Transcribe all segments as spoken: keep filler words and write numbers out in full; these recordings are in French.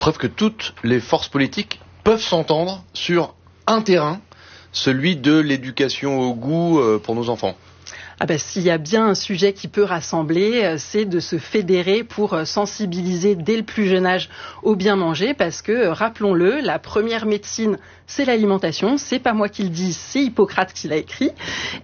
Preuve que toutes les forces politiques peuvent s'entendre sur un terrain, celui de l'éducation au goût pour nos enfants. Ah ben, s'il y a bien un sujet qui peut rassembler, c'est de se fédérer pour sensibiliser dès le plus jeune âge au bien manger, parce que, rappelons-le, la première médecine, c'est l'alimentation. C'est pas moi qui le dis, c'est Hippocrate qui l'a écrit.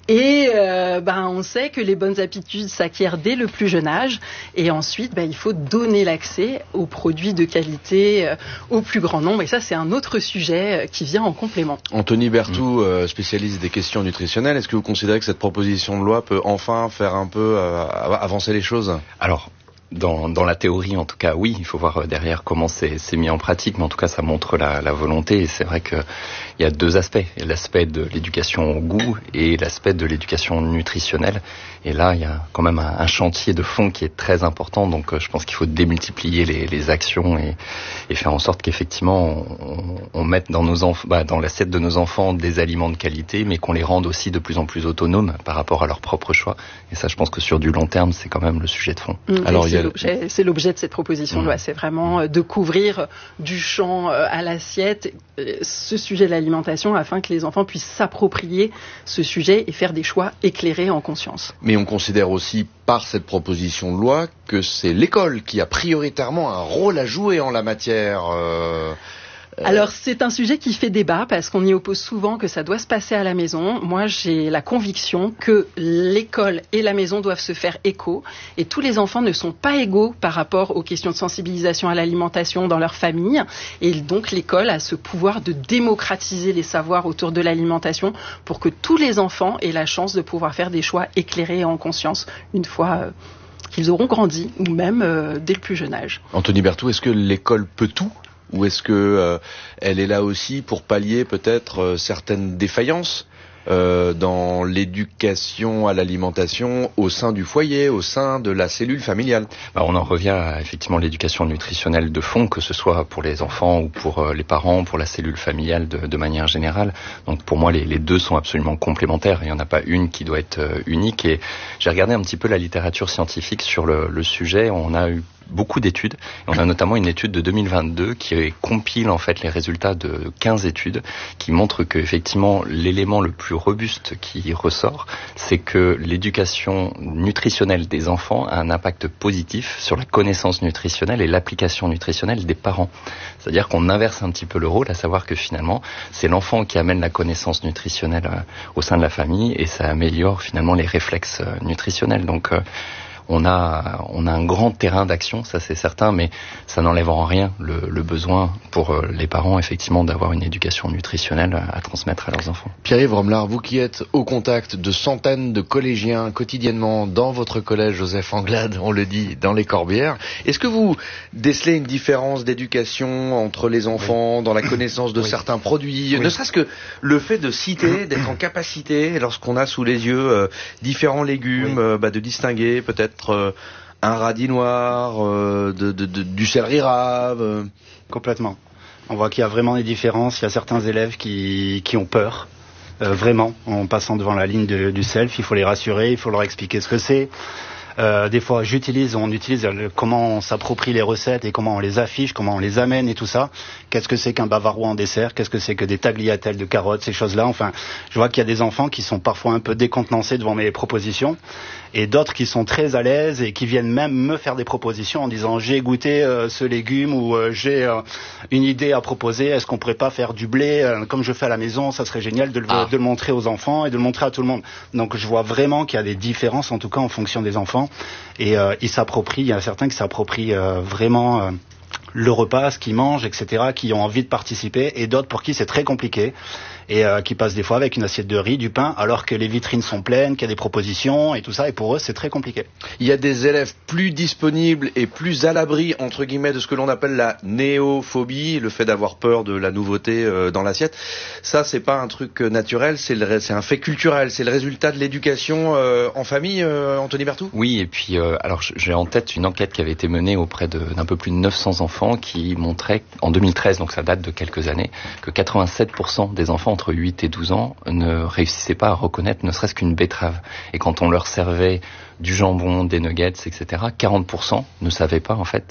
Et euh, ben, on sait que les bonnes habitudes s'acquièrent dès le plus jeune âge. Et ensuite, ben, il faut donner l'accès aux produits de qualité euh, au plus grand nombre. Et ça, c'est un autre sujet euh, qui vient en complément. Anthony Berthoud, euh, spécialiste des questions nutritionnelles, est-ce que vous considérez que cette proposition de loi peut enfin faire un peu euh, avancer les choses? Alors, dans, dans la théorie, en tout cas, oui, il faut voir derrière comment c'est, c'est mis en pratique, mais en tout cas, ça montre la, la volonté. Et c'est vrai qu'il y a deux aspects. Il y a l'aspect de l'éducation au goût et l'aspect de l'éducation nutritionnelle. Et là, il y a quand même un, un chantier de fond qui est très important. Donc, euh, je pense qu'il faut démultiplier les, les actions et, et faire en sorte qu'effectivement, on, on mette dans nos enf- bah, dans l'assiette de nos enfants des aliments de qualité, mais qu'on les rende aussi de plus en plus autonomes par rapport à leur propre choix. Et ça, je pense que sur du long terme, c'est quand même le sujet de fond. Mmh, Alors, c'est, l'objet, c'est l'objet de cette proposition de loi. Mmh. C'est vraiment de couvrir du champ à l'assiette ce sujet de l'alimentation afin que les enfants puissent s'approprier ce sujet et faire des choix éclairés en conscience. Mais on considère aussi par cette proposition de loi que c'est l'école qui a prioritairement un rôle à jouer en la matière. Euh... Alors c'est un sujet qui fait débat parce qu'on y oppose souvent que ça doit se passer à la maison. Moi j'ai la conviction que l'école et la maison doivent se faire écho et tous les enfants ne sont pas égaux par rapport aux questions de sensibilisation à l'alimentation dans leur famille et donc l'école a ce pouvoir de démocratiser les savoirs autour de l'alimentation pour que tous les enfants aient la chance de pouvoir faire des choix éclairés et en conscience une fois euh, qu'ils auront grandi ou même euh, dès le plus jeune âge. Anthony Berthoud, est-ce que l'école peut tout ? Ou est-ce que euh, elle est là aussi pour pallier peut-être euh, certaines défaillances euh, dans l'éducation à l'alimentation au sein du foyer, au sein de la cellule familiale? Bah, on en revient à effectivement l'éducation nutritionnelle de fond, que ce soit pour les enfants ou pour euh, les parents, pour la cellule familiale de, de manière générale. Donc pour moi, les, les deux sont absolument complémentaires. Il n'y en a pas une qui doit être euh, unique. Et j'ai regardé un petit peu la littérature scientifique sur le, le sujet. On a eu beaucoup d'études. On a notamment une étude de deux mille vingt-deux qui compile en fait les résultats de quinze études qui montrent que effectivement l'élément le plus robuste qui ressort, c'est que l'éducation nutritionnelle des enfants a un impact positif sur la connaissance nutritionnelle et l'application nutritionnelle des parents. C'est-à-dire qu'on inverse un petit peu le rôle, à savoir que finalement c'est l'enfant qui amène la connaissance nutritionnelle au sein de la famille et ça améliore finalement les réflexes nutritionnels. Donc euh, On a, on a un grand terrain d'action, ça c'est certain, mais ça n'enlève en rien le, le besoin pour les parents, effectivement, d'avoir une éducation nutritionnelle à transmettre à leurs enfants. Pierre-Yves Romelard, vous qui êtes au contact de centaines de collégiens quotidiennement dans votre collège Joseph Anglade, on le dit, dans les Corbières, est-ce que vous décelez une différence d'éducation entre les enfants, oui, dans la connaissance de oui. certains produits, oui. ne serait-ce que le fait de citer, d'être en capacité, lorsqu'on a sous les yeux euh, différents légumes, oui. euh, bah, de distinguer peut-être Euh, un radis noir, euh, de, de, de, du céleri rave. Euh. Complètement. On voit qu'il y a vraiment des différences. Il y a certains élèves qui, qui ont peur, euh, vraiment, en passant devant la ligne de, du self. Il faut les rassurer, il faut leur expliquer ce que c'est. Euh, des fois, j'utilise, on utilise le, comment on s'approprie les recettes et comment on les affiche, comment on les amène et tout ça. Qu'est-ce que c'est qu'un bavarois en dessert? Qu'est-ce que c'est que des tagliatelles de carottes, ces choses-là? Enfin, je vois qu'il y a des enfants qui sont parfois un peu décontenancés devant mes propositions et d'autres qui sont très à l'aise et qui viennent même me faire des propositions en disant j'ai goûté euh, ce légume ou euh, j'ai euh, une idée à proposer. Est-ce qu'on pourrait pas faire du blé euh, comme je fais à la maison? Ça serait génial de le, ah. de le montrer aux enfants et de le montrer à tout le monde. Donc je vois vraiment qu'il y a des différences, en tout cas en fonction des enfants. Et euh, ils s'approprient, il y a certains qui s'approprient euh, vraiment euh, le repas, ce qu'ils mangent, et cetera, qui ont envie de participer, et d'autres pour qui c'est très compliqué, et euh, qui passent des fois avec une assiette de riz, du pain, alors que les vitrines sont pleines, qu'il y a des propositions, et tout ça, et pour eux, c'est très compliqué. Il y a des élèves plus disponibles et plus à l'abri, entre guillemets, de ce que l'on appelle la néophobie, le fait d'avoir peur de la nouveauté euh, dans l'assiette. Ça, c'est pas un truc naturel, c'est, le, c'est un fait culturel, c'est le résultat de l'éducation euh, en famille, euh, Anthony Berthoud? Oui, et puis, euh, alors j'ai en tête une enquête qui avait été menée auprès de, d'un peu plus de neuf cents enfants, qui montrait, en deux mille treize, donc ça date de quelques années, que quatre-vingt-sept pour cent des enfants entre huit et douze ans ne réussissaient pas à reconnaître ne serait-ce qu'une betterave. Et quand on leur servait du jambon, des nuggets, et cetera, quarante pour cent ne savaient pas en fait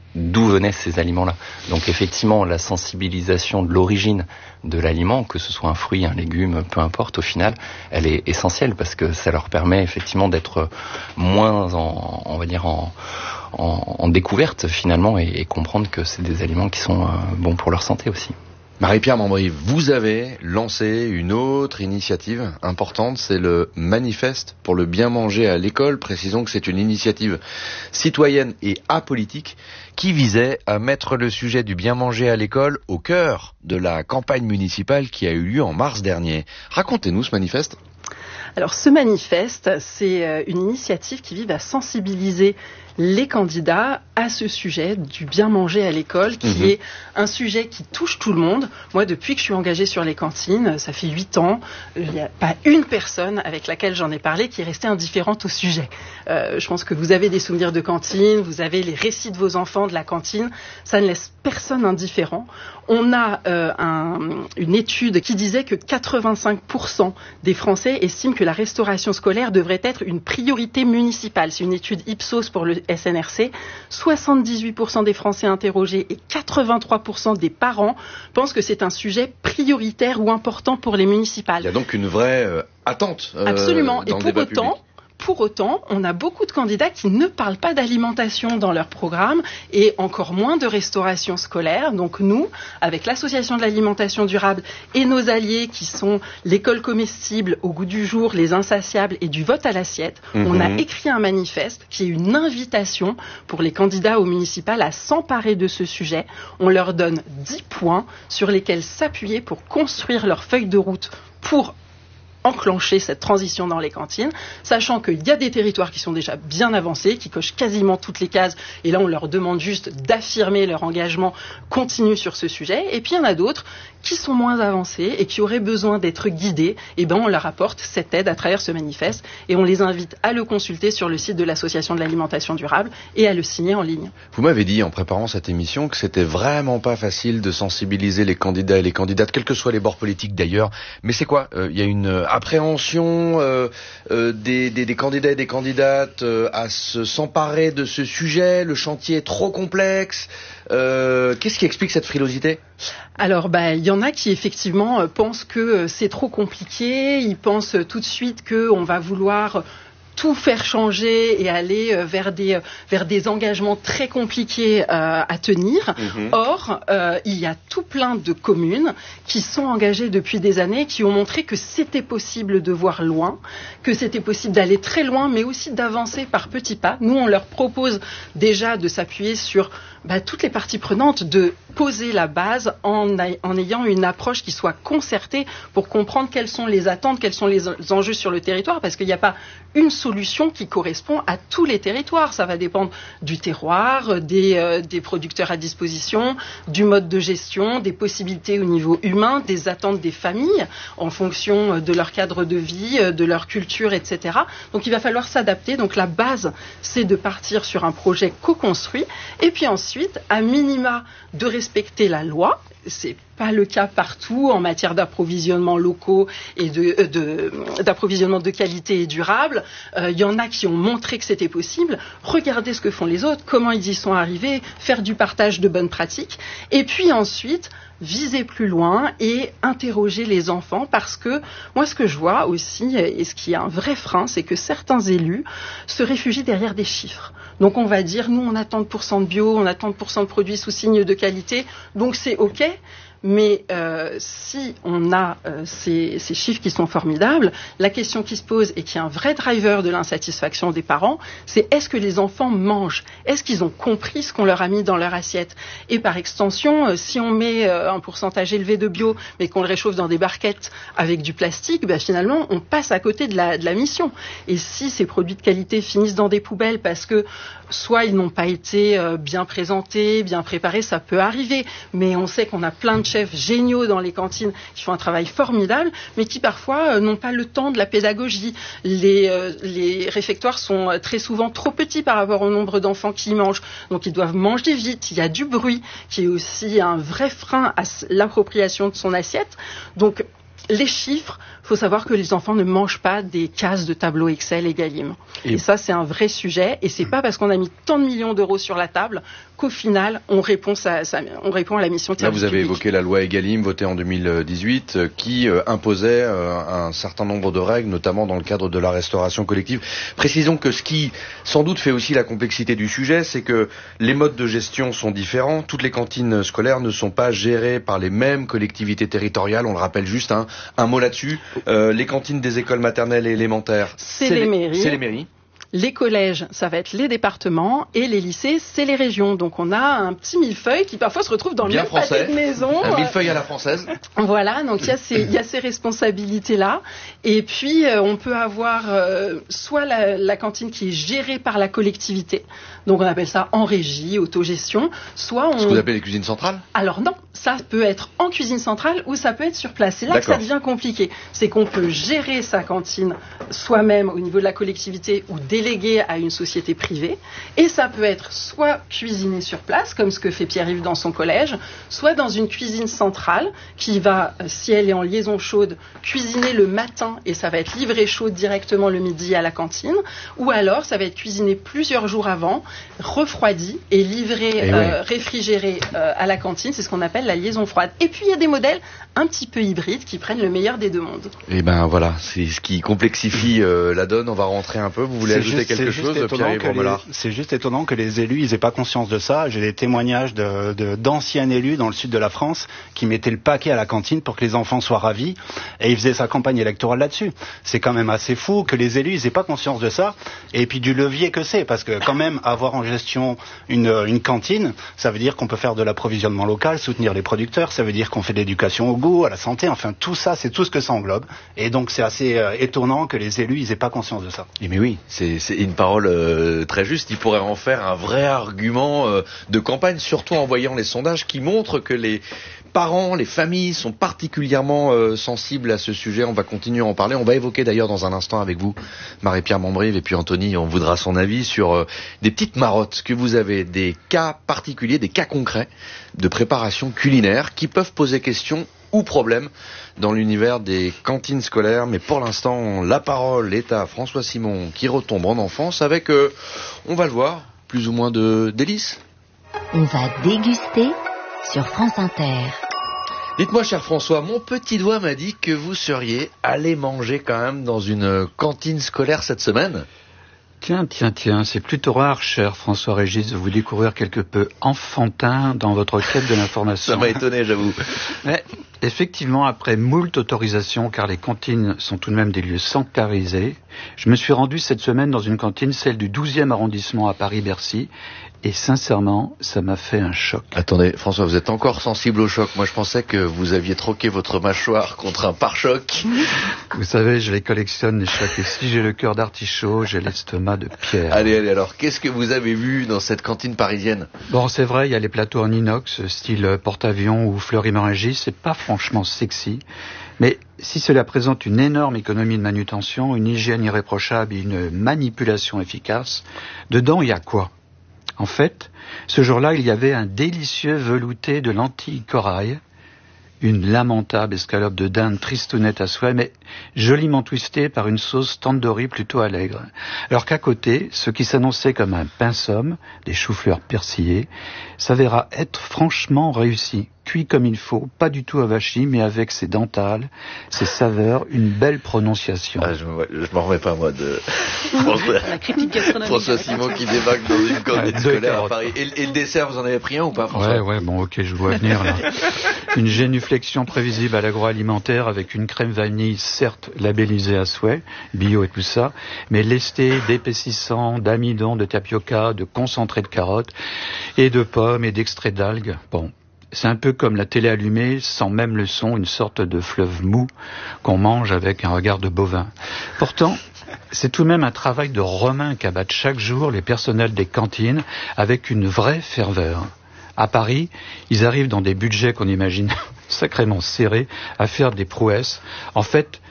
d'où venaient ces aliments-là. Donc effectivement, la sensibilisation de l'origine de l'aliment, que ce soit un fruit, un légume, peu importe, au final, elle est essentielle parce que ça leur permet effectivement d'être moins en, on va dire en, en, en découverte finalement et, et comprendre que c'est des aliments qui sont euh, bons pour leur santé aussi. Marie-Pierre Mambrille, vous avez lancé une autre initiative importante, c'est le manifeste pour le bien manger à l'école. Précisons que c'est une initiative citoyenne et apolitique qui visait à mettre le sujet du bien manger à l'école au cœur de la campagne municipale qui a eu lieu en mars dernier. Racontez-nous ce manifeste. Alors ce manifeste, c'est une initiative qui vise à sensibiliser les candidats à ce sujet du bien manger à l'école, qui mmh. est un sujet qui touche tout le monde. Moi, depuis que je suis engagée sur les cantines, ça fait huit ans, il n'y a pas une personne avec laquelle j'en ai parlé qui est restée indifférente au sujet. Euh, je pense que vous avez des souvenirs de cantine, vous avez les récits de vos enfants de la cantine, ça ne laisse personne indifférent. On a euh, un, une étude qui disait que quatre-vingt-cinq pour cent des Français estiment que la restauration scolaire devrait être une priorité municipale. C'est une étude Ipsos pour le S N R C. soixante-dix-huit pour cent des Français interrogés et quatre-vingt-trois pour cent des parents pensent que c'est un sujet prioritaire ou important pour les municipales. Il y a donc une vraie euh, attente euh, Absolument. dans et le pour débat autant, public. Pour autant, on a beaucoup de candidats qui ne parlent pas d'alimentation dans leur programme et encore moins de restauration scolaire. Donc nous, avec l'Association de l'alimentation durable et nos alliés qui sont l'école comestible au goût du jour, les insatiables et du vote à l'assiette, mmh. on a écrit un manifeste qui est une invitation pour les candidats aux municipales à s'emparer de ce sujet. On leur donne dix points sur lesquels s'appuyer pour construire leur feuille de route pour enclencher cette transition dans les cantines, sachant qu'il y a des territoires qui sont déjà bien avancés, qui cochent quasiment toutes les cases, et là on leur demande juste d'affirmer leur engagement continu sur ce sujet, et puis il y en a d'autres qui sont moins avancés et qui auraient besoin d'être guidés, et ben on leur apporte cette aide à travers ce manifeste, et on les invite à le consulter sur le site de l'Association de l'alimentation durable et à le signer en ligne. Vous m'avez dit en préparant cette émission que c'était vraiment pas facile de sensibiliser les candidats et les candidates, quels que soient les bords politiques d'ailleurs, mais c'est quoi ? Il euh, y a une appréhension euh, euh, des, des, des candidats et des candidates euh, à se, s'emparer de ce sujet, le chantier est trop complexe, euh, qu'est-ce qui explique cette frilosité ? Alors, bah, il y en a qui effectivement pensent que c'est trop compliqué, ils pensent tout de suite qu'on va vouloir tout faire changer et aller vers des, vers des engagements très compliqués euh, à tenir. Mmh. Or, euh, il y a tout plein de communes qui sont engagées depuis des années, qui ont montré que c'était possible de voir loin, que c'était possible d'aller très loin, mais aussi d'avancer par petits pas. Nous, on leur propose déjà de s'appuyer sur bah, toutes les parties prenantes, de poser la base en, a, en ayant une approche qui soit concertée pour comprendre quelles sont les attentes, quels sont les enjeux sur le territoire, parce qu'il n'y a pas une solution qui correspond à tous les territoires. Ça va dépendre du terroir, des, euh, des producteurs à disposition, du mode de gestion, des possibilités au niveau humain, des attentes des familles en fonction de leur cadre de vie, de leur culture, et cetera. Donc il va falloir s'adapter. Donc la base, c'est de partir sur un projet co-construit et puis ensuite, à minima, de respecter la loi. C'est pas le cas partout en matière d'approvisionnement locaux et de, euh, de, d'approvisionnement de qualité et durable. Il euh, y en a qui ont montré que c'était possible. Regardez ce que font les autres, comment ils y sont arrivés, faire du partage de bonnes pratiques. Et puis ensuite, viser plus loin et interroger les enfants, parce que moi ce que je vois aussi, et ce qui est un vrai frein, c'est que certains élus se réfugient derrière des chiffres. Donc on va dire, nous on a tant de pourcents de bio, on a tant de pourcents de produits sous signe de qualité, donc c'est ok. Mais euh, si on a euh, ces, ces chiffres qui sont formidables, la question qui se pose et qui est un vrai driver de l'insatisfaction des parents, c'est est-ce que les enfants mangent ? Est-ce qu'ils ont compris ce qu'on leur a mis dans leur assiette ? Et par extension, euh, si on met euh, un pourcentage élevé de bio, mais qu'on le réchauffe dans des barquettes avec du plastique, bah, finalement, on passe à côté de la, de la mission. Et si ces produits de qualité finissent dans des poubelles parce que soit ils n'ont pas été euh, bien présentés, bien préparés, ça peut arriver, mais on sait qu'on a plein de chefs géniaux dans les cantines qui font un travail formidable, mais qui parfois euh, n'ont pas le temps de la pédagogie. Les, euh, les réfectoires sont très souvent trop petits par rapport au nombre d'enfants qui y mangent, donc ils doivent manger vite. Il y a du bruit qui est aussi un vrai frein à l'appropriation de son assiette. Donc les chiffres, il faut savoir que les enfants ne mangent pas des cases de tableau Excel et Galim. Et, et ça, c'est un vrai sujet. Et c'est pas parce qu'on a mis tant de millions d'euros sur la table qu'au final, on répond, ça, ça, on répond à la mission de service public. Là, vous avez public. évoqué la loi Egalim, votée en deux mille dix-huit, euh, qui euh, imposait euh, un certain nombre de règles, notamment dans le cadre de la restauration collective. Précisons que ce qui, sans doute, fait aussi la complexité du sujet, c'est que les modes de gestion sont différents. Toutes les cantines scolaires ne sont pas gérées par les mêmes collectivités territoriales. On le rappelle juste, hein. Un mot là-dessus. Euh, les cantines des écoles maternelles et élémentaires, c'est, c'est les mairies. C'est les mairies. Les collèges, ça va être les départements, et les lycées, c'est les régions. Donc on a un petit millefeuille qui parfois se retrouve dans le Bien même français. pâté de maison. Un millefeuille à la française. Voilà, donc il y a ces, il y a ces responsabilités-là. Et puis euh, on peut avoir euh, soit la, la cantine qui est gérée par la collectivité, donc on appelle ça en régie, autogestion, soit on... Ce que vous appelez les cuisines centrales ? Alors non, ça peut être en cuisine centrale ou ça peut être sur place. C'est là D'accord. que ça devient compliqué. C'est qu'on peut gérer sa cantine soi-même au niveau de la collectivité ou déléguer à une société privée. Et ça peut être soit cuisiné sur place, comme ce que fait Pierre-Yves dans son collège, soit dans une cuisine centrale qui va, si elle est en liaison chaude, cuisiner le matin et ça va être livré chaud directement le midi à la cantine. Ou alors ça va être cuisiné plusieurs jours avant, refroidi et livré, et euh, oui. réfrigéré euh, à la cantine. C'est ce qu'on appelle la liaison froide. Et puis il y a des modèles un petit peu hybrides qui prennent le meilleur des deux mondes. Et ben voilà, c'est ce qui complexifie euh, la donne. On va rentrer un peu. Vous voulez c'est ajouter juste, quelque c'est chose, Pierre-Yves Romelard ? C'est juste étonnant que les élus ils aient pas conscience de ça. J'ai des témoignages de, de, d'anciens élus dans le sud de la France qui mettaient le paquet à la cantine pour que les enfants soient ravis et ils faisaient sa campagne électorale là-dessus. C'est quand même assez fou que les élus ils aient pas conscience de ça et puis du levier que c'est parce que quand même avoir en gestion une, une cantine, ça veut dire qu'on peut faire de l'approvisionnement local, soutenir les producteurs, ça veut dire qu'on fait de l'éducation au goût, à la santé, enfin tout ça, c'est tout ce que ça englobe. Et donc c'est assez euh, étonnant que les élus ils aient pas conscience de ça. Et mais oui, c'est, c'est une parole euh, très juste. Il pourrait en faire un vrai argument euh, de campagne, surtout en voyant les sondages qui montrent que les parents, les familles sont particulièrement euh, sensibles à ce sujet. On va continuer à en parler. On va évoquer d'ailleurs dans un instant avec vous, Marie-Pierre Mombrive, et puis Anthony, on voudra son avis sur euh, des petites marottes que vous avez, des cas particuliers, des cas concrets de préparation culinaire qui peuvent poser question ou problème dans l'univers des cantines scolaires. Mais pour l'instant, la parole est à François Simon qui retombe en enfance avec, euh, on va le voir, plus ou moins de délices. On va déguster sur France Inter. Dites-moi, cher François, mon petit doigt m'a dit que vous seriez allé manger quand même dans une cantine scolaire cette semaine. Tiens, tiens, tiens, c'est plutôt rare, cher François-Régis, de vous découvrir quelque peu enfantin dans votre quête de l'information. Ça m'a étonné, j'avoue. Mais effectivement, après moult autorisations, car les cantines sont tout de même des lieux sanctuarisés, je me suis rendu cette semaine dans une cantine, celle du douzième arrondissement à Paris-Bercy, et sincèrement, ça m'a fait un choc. Attendez, François, vous êtes encore sensible au choc. Moi, je pensais que vous aviez troqué votre mâchoire contre un pare-choc. Vous savez, je les collectionne, les chocs, et si j'ai le cœur d'artichaut, j'ai l'estomac de pierre. Allez, allez, alors, qu'est-ce que vous avez vu dans cette cantine parisienne ? Bon, c'est vrai, il y a les plateaux en inox, style porte-avions ou Fleury-Mérogis, c'est pas franchement sexy. Mais si cela présente une énorme économie de manutention, une hygiène irréprochable et une manipulation efficace, dedans, il y a quoi ? En fait, ce jour-là, il y avait un délicieux velouté de lentilles corail, une lamentable escalope de dinde tristounette à souhait, mais joliment twistée par une sauce tandoori plutôt allègre. Alors qu'à côté, ce qui s'annonçait comme un pain somme, des choux-fleurs persillés, s'avéra être franchement réussi. Cuit comme il faut, pas du tout avachi, mais avec ses dentales, ses saveurs, une belle prononciation. Ah, je ne m'en remets pas, moi, de François, La critique gastronomique. François Simon qui débarque dans une cantine Ah, scolaire à Paris. Et, et le dessert, vous en avez pris un ou pas, François ? Ouais, ouais, bon, ok, je vois venir, là. Une génuflexion prévisible à l'agroalimentaire avec une crème vanille, certes labellisée à souhait, bio et tout ça, mais lestée d'épaississant, d'amidon, de tapioca, de concentré de carottes, et de pommes et d'extrait d'algues. Bon. C'est un peu comme la télé allumée, sans même le son, une sorte de fleuve mou qu'on mange avec un regard de bovin. Pourtant, c'est tout de même un travail de Romain qu'abattent chaque jour les personnels des cantines avec une vraie ferveur. À Paris, ils arrivent dans des budgets qu'on imagine sacrément serrés à faire des prouesses. En fait,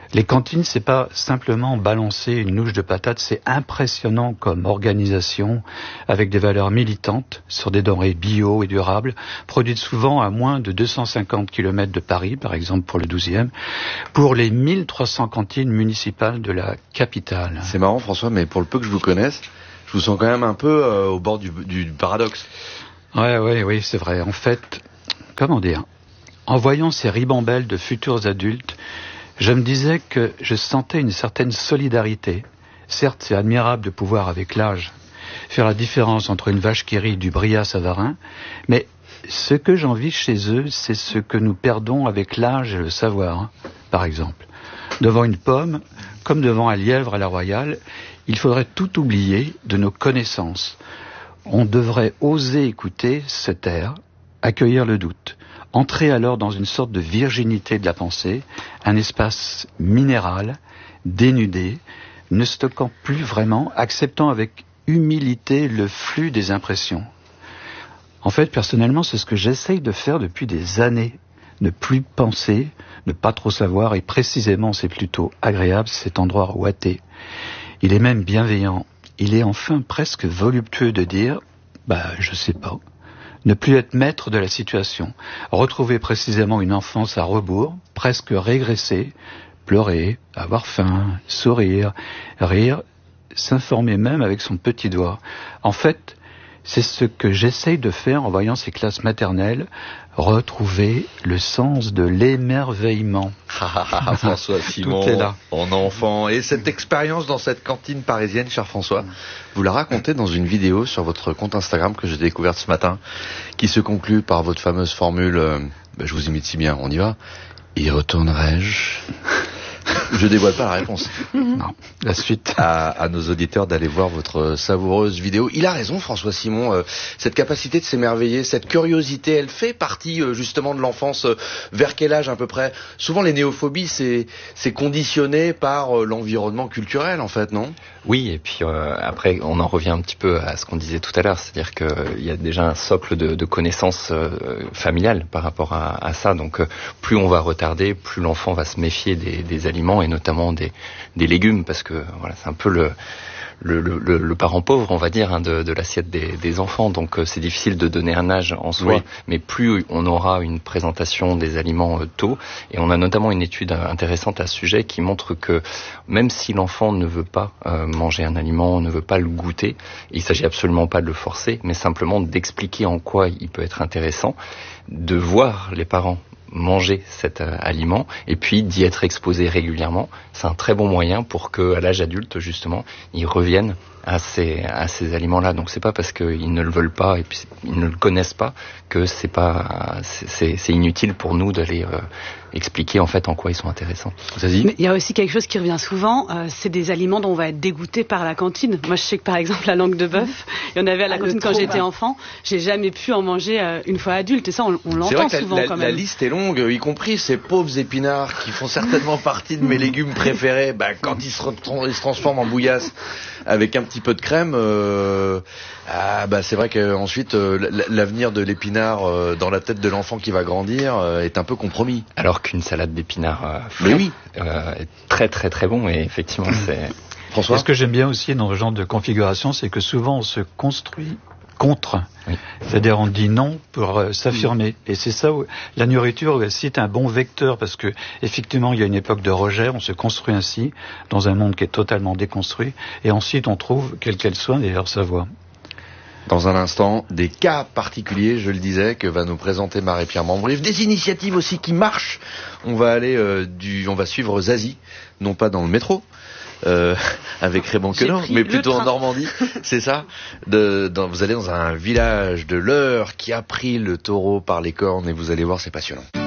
Les cantines, c'est pas simplement balancer une louche de patates, c'est impressionnant comme organisation, avec des valeurs militantes sur des denrées bio et durables, produites souvent à moins de deux cent cinquante kilomètres de Paris, par exemple pour le douzième, pour les mille trois cents cantines municipales de la capitale. C'est marrant, François, mais pour le peu que je vous connaisse, je vous sens quand même un peu euh, au bord du, du paradoxe. Ouais, ouais, oui, c'est vrai. En fait, comment dire, en voyant ces ribambelles de futurs adultes, je me disais que je sentais une certaine solidarité. Certes, c'est admirable de pouvoir, avec l'âge, faire la différence entre une vache qui rit du Brillat Savarin, mais ce que j'envie chez eux, c'est ce que nous perdons avec l'âge et le savoir. Hein. Par exemple, devant une pomme, comme devant un lièvre à la Royale, il faudrait tout oublier de nos connaissances. On devrait oser écouter, se taire, accueillir le doute. Entrer alors dans une sorte de virginité de la pensée, un espace minéral, dénudé, ne stockant plus vraiment, acceptant avec humilité le flux des impressions. En fait, personnellement, c'est ce que j'essaye de faire depuis des années. Ne plus penser, ne pas trop savoir, et précisément, c'est plutôt agréable, cet endroit ouaté. Il est même bienveillant. Il est enfin presque voluptueux de dire, bah, je sais pas. Ne plus être maître de la situation, retrouver précisément une enfance à rebours, presque régresser, pleurer, avoir faim, sourire, rire, s'informer même avec son petit doigt. En fait, c'est ce que j'essaye de faire en voyant ces classes maternelles, retrouver le sens de l'émerveillement. François Simon, tout est là. En enfant. Et cette expérience dans cette cantine parisienne, cher François, vous la racontez dans une vidéo sur votre compte Instagram que j'ai découverte ce matin, qui se conclut par votre fameuse formule, euh, ben je vous imite si bien, on y va, y retournerai-je? Je dévoile pas la réponse. Non, la suite. À, à nos auditeurs d'aller voir votre savoureuse vidéo. Il a raison, François Simon. Euh, cette capacité de s'émerveiller, cette curiosité, elle fait partie euh, justement de l'enfance. Euh, vers quel âge à peu près? Souvent, les néophobies, c'est, c'est conditionné par euh, l'environnement culturel, en fait, non? Oui, et puis euh, après, on en revient un petit peu à ce qu'on disait tout à l'heure, c'est-à-dire qu'il euh, y a déjà un socle de, de connaissances euh, familiales par rapport à, à ça. Donc, euh, plus on va retarder, plus l'enfant va se méfier des, des aliments et notamment des, des légumes, parce que voilà, c'est un peu le, le, le, le parent pauvre, on va dire, hein, de, de l'assiette des, des enfants. Donc, euh, c'est difficile de donner un âge en soi, oui. Mais plus on aura une présentation des aliments euh, tôt, et on a notamment une étude intéressante à ce sujet qui montre que même si l'enfant ne veut pas euh, manger un aliment, ne veut pas le goûter, il s'agit absolument pas de le forcer, mais simplement d'expliquer en quoi il peut être intéressant, de voir les parents manger cet euh, aliment et puis d'y être exposé régulièrement, c'est un très bon moyen pour que à l'âge adulte justement ils reviennent à ces à ces aliments-là. Donc c'est pas parce qu'ils ne le veulent pas et puis ils ne le connaissent pas que c'est pas c'est c'est inutile pour nous d'aller euh, expliquer en fait en quoi ils sont intéressants. Vas-y. Mais il y a aussi quelque chose qui revient souvent, euh, c'est des aliments dont on va être dégoûté par la cantine. Moi je sais que par exemple la langue de bœuf, il y en avait à la ah, cantine quand j'étais enfant, j'ai jamais pu en manger euh, une fois adulte et ça on, on l'entend souvent la, quand même. La liste est longue, y compris ces pauvres épinards qui font certainement partie de mes légumes préférés. Bah, quand ils se, ils se transforment en bouillasse avec un petit peu de crème, euh, ah, bah, c'est vrai qu'ensuite euh, l'avenir de l'épinard euh, dans la tête de l'enfant qui va grandir euh, est un peu compromis. Alors qu'une salade d'épinards euh, Mais oui. euh, est très très très bon et effectivement c'est... François ? Et ce que j'aime bien aussi dans ce genre de configuration, c'est que souvent on se construit contre. Oui. C'est-à-dire on dit non pour euh, s'affirmer. Et c'est ça où la nourriture aussi est un bon vecteur parce que effectivement il y a une époque de rejet, on se construit ainsi dans un monde qui est totalement déconstruit et ensuite on trouve, quelle qu'elle soit, d'ailleurs sa voie. Dans un instant, des cas particuliers, je le disais, que va nous présenter Marie-Pierre Mambrif, des initiatives aussi qui marchent. On va aller euh, du, on va suivre Zazie, non pas dans le métro, euh, avec Raymond Queneau, mais plutôt en Normandie, c'est ça. De, dans, vous allez dans un village de l'Eure qui a pris le taureau par les cornes et vous allez voir, c'est passionnant.